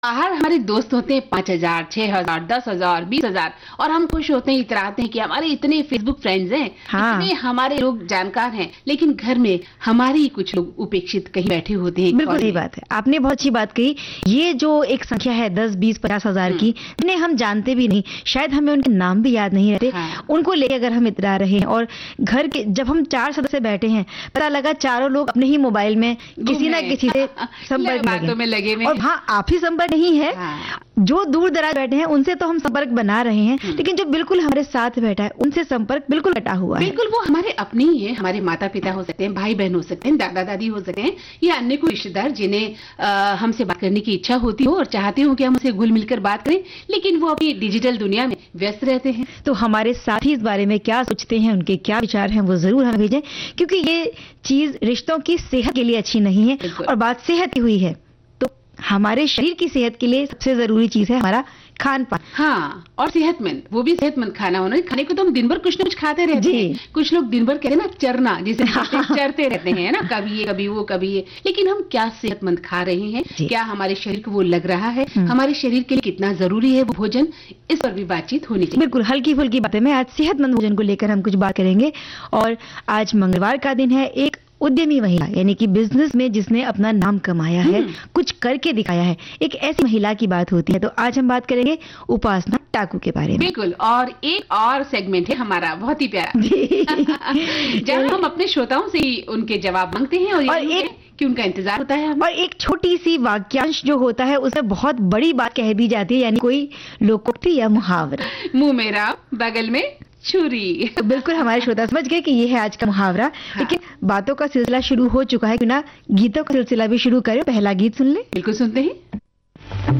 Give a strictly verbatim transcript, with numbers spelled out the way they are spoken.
बाहर हमारे दोस्त होते हैं पांच हजार छह हजार दस हजार बीस हजार और हम खुश होते हैं, इतराते हैं कि हमारे इतने फेसबुक फ्रेंड्स हैं, हाँ। इतने हमारे लोग जानकार हैं, लेकिन घर में हमारे ही कुछ लोग उपेक्षित कहीं बैठे होते हैं। बिल्कुल सही बात है, आपने बहुत अच्छी बात कही। ये जो एक संख्या है दस बीस पचास हजार की, जिन्हें हम जानते भी नहीं, शायद हमें उनके नाम भी याद नहीं रहते, हाँ। उनको लेकर अगर हम इतरा रहे हैं और घर के जब हम चार सदस्य बैठे हैं, पता लगा चारों लोग अपने ही मोबाइल में किसी ना किसी से संपर्क बातों में लगे हुए और हाँ, आप ही संपर्क नहीं है, हाँ। जो दूर दराज बैठे हैं उनसे तो हम संपर्क बना रहे हैं, लेकिन जो बिल्कुल हमारे साथ बैठा है उनसे संपर्क बिल्कुल कटा हुआ है। बिल्कुल, वो हमारे अपने ही है, हमारे माता पिता हो सकते हैं, भाई बहन हो सकते हैं, दादा दादी हो सकते हैं, या अन्य कोई रिश्तेदार जिन्हें अ, हमसे बात करने की इच्छा होती हो और चाहते हो कि हम उसे घुल मिलकर बात करें, लेकिन वो अपनी डिजिटल दुनिया में व्यस्त रहते हैं। तो हमारे साथी इस बारे में क्या सोचते हैं, उनके क्या विचार हैं, वो जरूर हमें भेजें, क्योंकि ये चीज रिश्तों की सेहत के लिए अच्छी नहीं है। और बात सेहत की हुई है तो हमारे शरीर की सेहत के लिए सबसे जरूरी चीज है हमारा खान पान। हाँ, और सेहतमंद, वो भी सेहतमंद खाना होना। खाने को तो हम दिन भर कुछ न कुछ खाते रहते हैं। कुछ लोग दिन भर कहते हैं ना चरना, जिसे चरते रहते हैं ना, कभी ये कभी वो कभी ये, लेकिन हम क्या सेहतमंद खा रहे हैं, क्या हमारे शरीर को वो लग रहा है, हमारे शरीर के लिए कितना जरूरी है वो भोजन, इस पर भी बातचीत होनी चाहिए। बिल्कुल, हल्की फुल्की बातें में आज सेहतमंद भोजन को लेकर हम कुछ बात करेंगे। और आज मंगलवार का दिन है, एक उद्यमी महिला यानी कि बिजनेस में जिसने अपना नाम कमाया है, कुछ करके दिखाया है, एक ऐसी महिला की बात होती है। तो आज हम बात करेंगे उपासना टाकू के बारे में। बिल्कुल, और एक और सेगमेंट है हमारा बहुत ही प्यारा जहाँ हम अपने श्रोताओं से ही उनके जवाब मांगते हैं और, और एक कि उनका इंतजार होता है हमें। और एक छोटी सी वाक्यांश जो होता है उसमें बहुत बड़ी बात कह दी जाती है, यानी कोई लोकोक्ति या मुहावरा। मुंह मेरा बगल में छुरी। तो बिल्कुल हमारे श्रोता समझ गए कि ये है आज का मुहावरा। हाँ। लेकिन बातों का सिलसिला शुरू हो चुका है, क्यों ना गीतों का सिलसिला भी शुरू करें। पहला गीत सुन ले। बिल्कुल सुनते हैं।